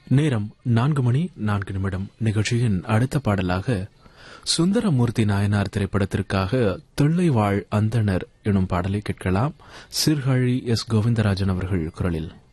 நேரம் 4:04 நிகழ்ச்சியின் அடுத்த பாடலாக சுந்தரமூர்த்தி நாயனார் திரைப்படத்திற்காக தொல்லைவாழ் அந்தணர் எனும் பாடலை கேட்கலாம். சீர்காழி எஸ். கோவிந்தராஜன் அவர்கள் குரலில்.